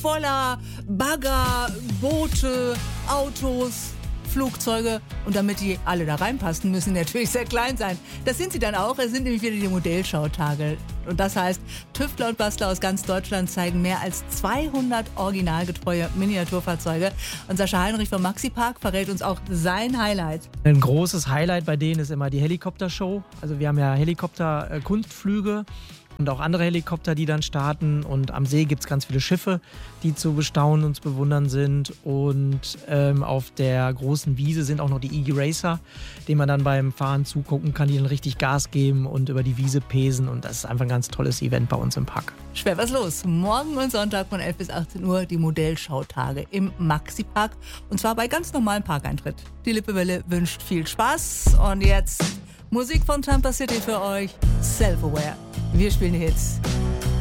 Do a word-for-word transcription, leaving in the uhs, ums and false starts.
voller Bagger, Boote, Autos, Flugzeuge. Und damit die alle da reinpassen, müssen die natürlich sehr klein sein. Das sind sie dann auch. Es sind nämlich wieder die Modellschautage. Und das heißt, Tüftler und Bastler aus ganz Deutschland zeigen mehr als zweihundert originalgetreue Miniaturfahrzeuge. Und Sascha Heinrich vom Maxi-Park verrät uns auch sein Highlight. Ein großes Highlight bei denen ist immer die Helikoptershow. Also wir haben ja Helikopter-Kunstflüge und auch andere Helikopter, die dann starten. Und am See gibt es ganz viele Schiffe, die zu bestaunen und zu bewundern sind. Und ähm, auf der großen Wiese sind auch noch die Iggy Racer, denen man dann beim Fahren zugucken kann, die dann richtig Gas geben und über die Wiese pesen. Und das ist einfach ein ganz tolles Event bei uns im Park. Schwer was los. Morgen und Sonntag von elf bis achtzehn Uhr die Modellschautage im Maxi-Park. Und zwar bei ganz normalem Parkeintritt. Die Lippewelle wünscht viel Spaß. Und jetzt Musik von Tampa City für euch. Self-Aware. Wir spielen die Hits.